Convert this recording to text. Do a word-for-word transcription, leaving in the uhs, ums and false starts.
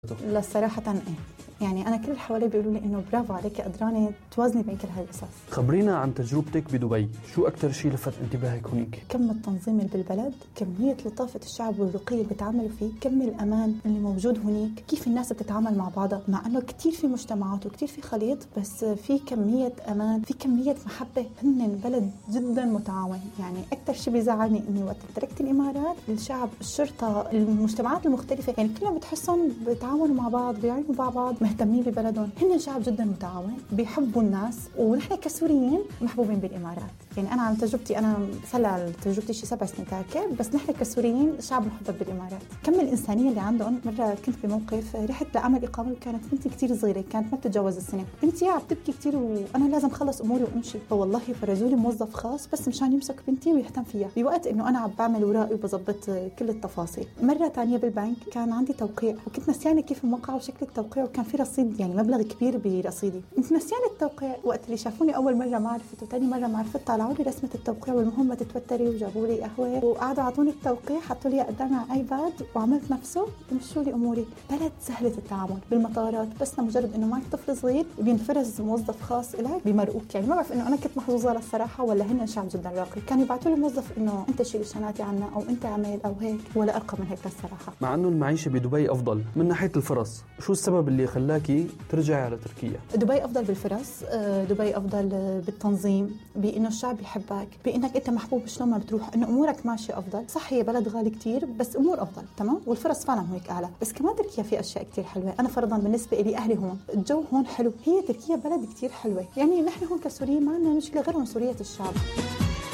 لا صراحة إيه، يعني أنا كل اللي حوالي بيقولوا لي إنه برافو عليك قدرانة توازني بين كل هالقصص. خبرينا عن تجربتك بدبي، شو أكتر شيء لفت انتباهك هناك؟ كم التنظيم اللي بالبلد، كمية لطافة الشعب والرقي اللي بيتعاملوا فيه، كم الأمان اللي موجود هناك، كيف الناس بتتعامل مع بعضها، مع إنه كتير في مجتمعات وكتير في خليط، بس في كمية أمان، في كمية محبة. هن بلد جدا متعاون. يعني أكتر شيء بيزعلني إني وقت تركت الإمارات، الشعب، الشرطة، المجتمعات المختلفة، يعني كلهم بتحسهم بيتعاونوا مع بعض، بيعينوا مع بعض، مهتمين ببلدهم. هن شعب جدا متعاون، بيحبوا الناس، ونحن كسوريين محبوبين بالإمارات. يعني أنا عن تجربتي، أنا صار لي تجربتي شي سبع سنين تاركة، بس نحن كسوريين شعب محبب بالإمارات. كم الإنسانية اللي عندهم. مرة كنت بموقف، رحت لعمل إقامة وكانت بنتي كتير صغيرة، كانت ما بتتجاوز السنة. بنتي عم تبكي كتير وأنا لازم خلص أموري وأمشي، فوالله فرزولي موظف خاص بس مشان يمسك بنتي ويهتم فيها بوقت إنه أنا عم بعمل ورائي وبظبط كل التفاصيل. مرة تانية بالبنك كان عندي توقيع، وكنت نسيانة كيف الموقع وشكل التوقيع، وكان في رصيد يعني مبلغ كبير برصيدي. كنت نسيانة التوقيع. وقت اللي شافوني أول مرة ما عرفت، وتاني مرة ما عرفت، طلعوا لي رسمة التوقيع والمهمة تتوتري، وجابوا لي قهوة وقعدوا عطوني التوقيع، حطوا لي قدامي على ايباد وعملت نفسه ومشوا لي اموري. بلد سهلة التعامل. بالمطارات بس لمجرد انه معك طفل صغير بينفرز موظف خاص إلك بيمرقوك. يعني ما بعرف انه انا كنت محظوظة للصراحة ولا هن شعب جدا راقي. كانوا يبعثوا لي موظف انه انت شيل شنطتي عنا او انت عمل او هيك، ولا ارقى من هيك للصراحة. مع انه المعيشة بدبي افضل من ناحية الفرص، شو السبب اللي خلاكي ترجعي على تركيا؟ دبي افضل بالفرص، دبي افضل بالتنظيم، بانه الشعب يحبك، بانك انت محبوب شلون ما بتروح، انه امورك ماشيه افضل. صح هي بلد غالي كتير بس امور افضل تمام، والفرص فعلا هيك اعلى. بس كمان تركيا في اشياء كتير حلوه. انا فرضا بالنسبه لي اهلي هون، الجو هون حلو. هي تركيا بلد كتير حلوه. يعني نحن هون كسوريين ما عندنا مشكله غيرهم سوريه الشعب.